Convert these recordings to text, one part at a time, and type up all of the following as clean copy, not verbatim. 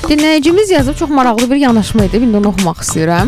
Dinləyicimiz yazıb çox maraqlı bir yanaşma idi. İndi onu oxumaq istəyirəm.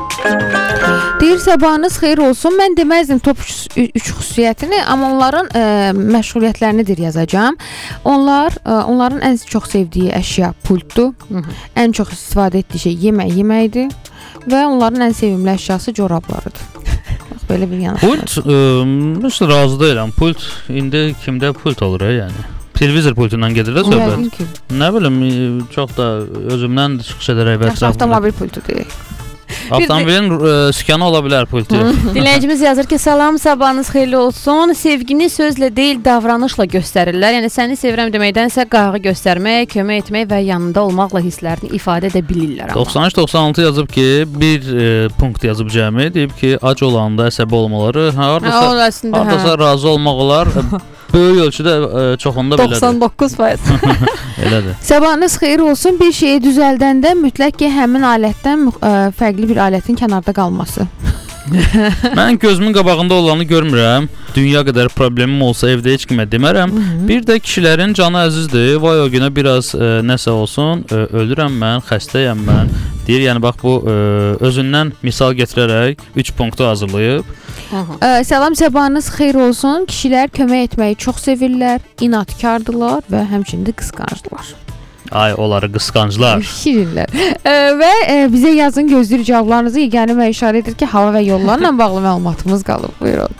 Deyir, sabahınız xeyir olsun. Mən deməzdim top 3 xüsusiyyətini, amma onların məşğuliyyətlərini yazacağam. Onların ən çox sevdiyi əşya pultdur. Ən çox istifadə etdiyi şey yeməkdir və onların ən sevimli əşyası corablarıdır. Bax, belə bir yanaşma. Pult, razı deyiləm. Pult, indi kimdə pult olur yəni? Televizor pultundan gedir də söhbət. Nə bilim, çox da özümdən çıxış edərək və ətrafında. Avtomobil pultu deyək. Avtomobilin sükanı ola bilər pultu. Dinləyicimiz yazır ki, salam, sabahınız xeyirli olsun. Sevgini sözlə deyil, davranışla göstərirlər. Yəni səni sevirəm deməkdənsə qayğı göstərmək, kömək etmək və yanında olmaqla hisslərini ifadə edə bilirlər. 93-96 yazıb ki, bir punkt yazıb cəmi, deyib ki, ac olanda əsəbi olmaları, hardasa razı olmaq olar. Böyük ölçüdə çoxunda belədir. 99%. Elədir. Sabahınız xeyir olsun. Bir şeyi düzəldəndə mütləq ki, həmin alətdən fərqli bir alətin kənarda qalması. Mən gözümün qabağında olanı görmürəm. Dünya qədər problemim olsa evdə heç kimə demərəm. Bir də kişilərin canı əzizdir. Vay o günə biraz nəsə olsun, ölürəm mən, xəstəyəm mən. Deyir, yəni bax bu özündən misal gətirərək 3 punktu hazırlayıb. Salam, sabahınız xeyir olsun. Kişilər kömək etməyi çox sevirlər, inadkardırlar və həmçinin qısqancdılar. Ay, onları qısqanclar. Şirinlər. Və bizə yazın, gözləyir cavablarınızı. Yeganə və işarə edir ki, hava və yollarla bağlı məlumatımız qalıb. Buyurun.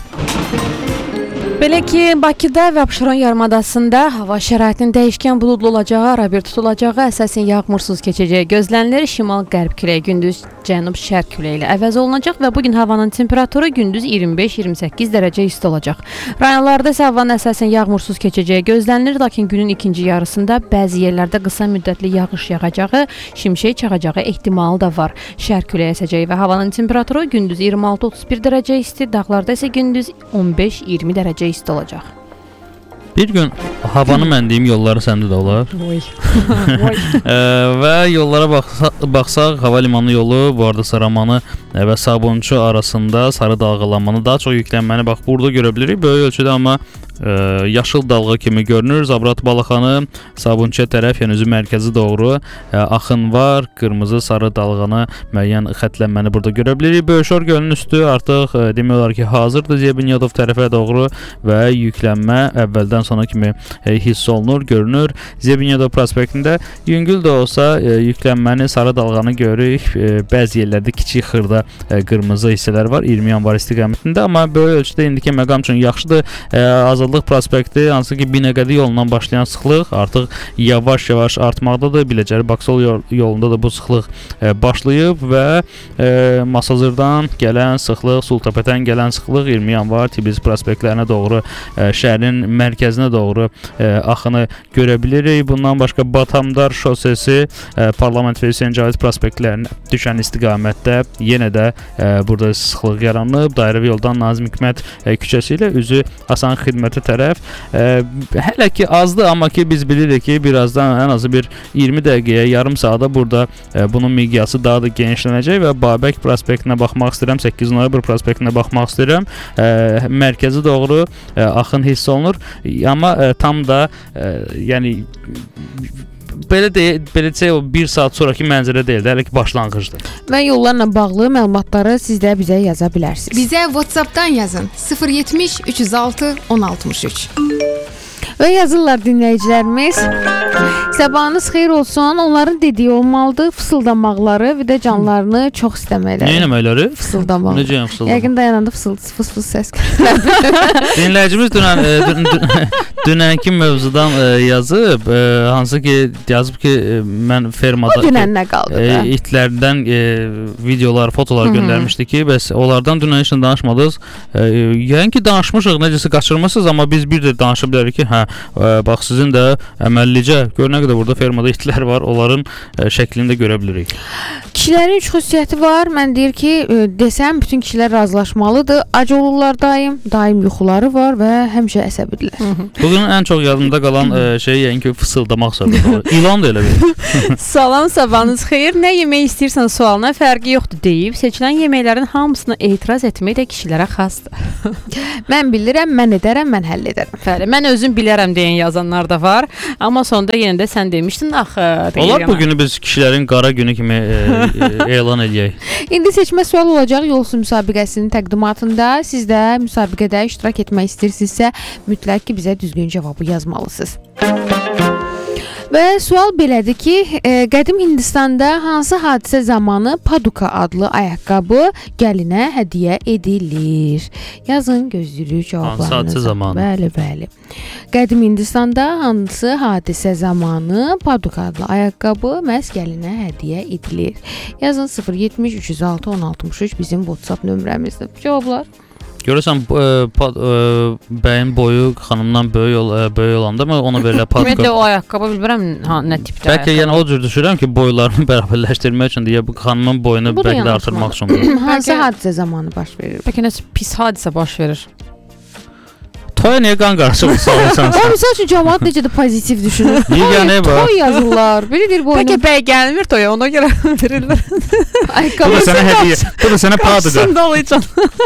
Belə ki, Bakıda və Abşeron yarımadasında hava şəraitinin dəyişkən buludlu olacağı, arabir tutulacağı, əsasən yağmursuz keçəcəyi gözlənilir. Şimal-qərb küləyi gündüz cənub-şərq küləyi ilə əvəz olunacaq və bugün havanın temperaturu gündüz 25-28 dərəcə isti olacaq. Rayonlarda isə havanın əsasən yağmursuz keçəcəyi gözlənilir, lakin günün ikinci yarısında bəzi yerlərdə qısa müddətli yağış yağacağı, şimşək çaxacağı ehtimalı da var. Şərq küləyi əsəcəyi və havanın temperaturu gündüz 26-31 dərəcə isti, dağlarda isə gündüz 15-20 dərəcə isti olacaq. Bir gün havanı mən deyim, yolları səndə də olar. Və yollara baxsaq, hava limanı yolu, bu arada Saramanı və Sabunçu arasında sarı dalğalanmanı, daha çox yüklənməni bax burada görə bilirik. Böyük ölçüdə amma yaşıl dalğa kimi görünür. Zabrat Balaxanı Sabunçuya tərəf, yəni üzü mərkəzi doğru axın var. Qırmızı, sarı dalğanı müəyyən xətlənməni burada görə bilirik. Böyükşor gölünün üstü artıq demək olar ki, hazırdır Zebinyadov tərəfə doğru və yüklənmə əvvəldən sona kimi hiss olunur, görünür. Zebinyadov prospektində yüngül də olsa yüklənməni, sarı dalğanı görürük. Bəzi yerlərdə kiçik xırda qırmızı hissələr var 20 yanvar istiqamətində, amma böyük ölçüdə indiki məqam üçün yaxşıdır. Azadlıq prospekti, hansı ki Binəqədi yolundan başlayan sıxlıq artıq yavaş-yavaş artmaqdadır. Biləcəri-Baksol yolunda da bu sıxlıq başlayıb və Masazırdan gələn sıxlıq, Sultapətən gələn sıxlıq 20 yanvar Tibriz prospektlərinə doğru, şəhərin mərkəzinə doğru axını görə bilirik. Bundan başqa Batamdar şosesi Parlament və Hüseyn Cavid prospektlərinə düşən istiqamətdə yenə də burada sıxlıq yaranıb. Dairəvi yoldan Nazım Hikmət küçəsi ilə üzü Hasan Xidmətə tərəf hələ ki azdır, amma ki biz bilirik ki birazdan ən azı bir 20 dəqiqəyə, yarım saata burada bunun miqyası daha da genişlənəcək və Babək prospektinə baxmaq istəyirəm, 8 noyabr prospektinə baxmaq istəyirəm. Mərkəzi doğru axın hiss olunur, amma tam da yəni belə o 1 saat sonraki mənzərə deyil də, hələ ki başlanğıcdır. Və yollarla bağlı məlumatları siz də bizə yaza bilərsiniz. Bizə WhatsApp-dan yazın. 070 306 1063. Və yazırlar dinləyicilərimiz. Sabahınız xeyir olsun. Onların dediyi olmalıdır. Fısıldamaqları və də canlarını çox istəməkləri. Nə eləməkləri? Fısıldamaq. Necə fısıldamaq? Yəqin dayananda fıs-fıs səs. Dinləyicimiz dünənki mövzudan yazıb, hansı ki yazıb ki mən fermada o dünən nə qaldı? İtlərdən videolar, fotolar göndərmişdi ki, bəs onlardan dünən heç nə danışmadınız. Yəni ki danışmışıq, necəsə qaçırmısınız, amma biz bir də danışa bilərik ki, bax sizin də əməllicə görünə qədər burada fermada itlər var, onların şəklini də görə bilirik. Kişilərin üç xüsusiyyəti var. Mən deyir ki, desəm bütün kişilər razılaşmalıdır. Ac olurlar daim yuxuları var və həmişə əsəbidirlər. Bugün ən çox yadımda qalan şey yəni ki fısıldamaq söhbəti. İlan da elə bir. Salam, sabahınız xeyir. Nə yemək istəyirsən sualına fərqi yoxdur deyib, seçilən yeməklərin hamısına etiraz etmək də kişilərə xasdır. Mən bilirəm, mən edərəm, mən həll edərəm. Bəli, mən özüm bilərəm. bilərəm deyən yazanlar da var. Amma sonda yenə də sən demişdin axı. Olar bu günü biz kişilərin qara günü kimi elan eləyək. İndi seçmə sual olacaq Yolsu müsabiqəsinin təqdimatında. Siz də müsabiqədə iştirak etmək istəyirsinizsə, mütləq ki bizə düzgün cavabı yazmalısınız. Və sual belədir ki, qədim Hindistanda hansı hadisə zamanı paduka adlı ayaqqabı gəlinə hədiyyə edilir? Yazın, gözləyirik cavablarınızı. Hansı hadisə zamanı? Bəli, bəli. Qədim Hindistanda hansı hadisə zamanı paduka adlı ayaqqabı məhz gəlinə hədiyyə edilir? Yazın 070 306 1063 bizim WhatsApp nömrəmizdir. Cavablar? Görürsən bəyin boyu xanımdan böyük olanda mı ona verirlər paduka? Ümumiyyətlə o ayaqqabı bilmirəm nə tipdə. Bəlkə yəni o cür düşürəm ki, boylarını bərabərləşdirmək üçün deyə bu xanımın boyunu Bu da bəlkə də yanaşma. artırmaq üçün. Hansı hadisə zamanı baş verir? Bəlkə nəsə pis hadisə baş verir. Toya niyə qan qarışıq salırsan? O misal üçün cəmaət necə də pozitiv düşünür. Yeganə bax. Toy yazırlar. Bilidir boynum. Bəlkə bəy gəlmir toya, ona görə verirlər. Bu Ayaqqabı. da sənə hədiyyə. Bu da sənə paduka. Sındalıcan.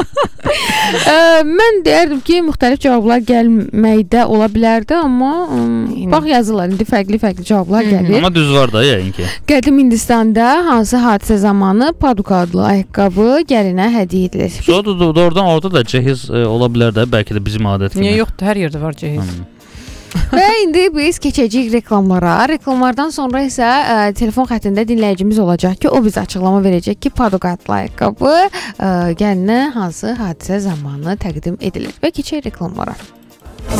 Mən deyərdim ki, müxtəlif cavablar gəlməkdə ola bilərdi, amma bax yazırlar. İndi fərqli cavablar gəlir. Amma düz var da yəqin ki. Qədim Hindistanda hansı hadisə zamanı paduka adlı ayaqqabı gəlinə hədiyyə edilir? Sonra doğrudan orada da cehiz ola bilər də, bəlkə də bizim adət kimi. Niyə yoxdur? Hər yerdə var cehiz. Və indi biz keçəcəyik reklamlara. Reklamlardan sonra isə telefon xəttində dinləyicimiz olacaq ki, o bizə açıqlama verəcək ki, paduka adlı ayaqqabı gəlinə hansı hadisə zamanı təqdim edilir. Və keçək reklamlara.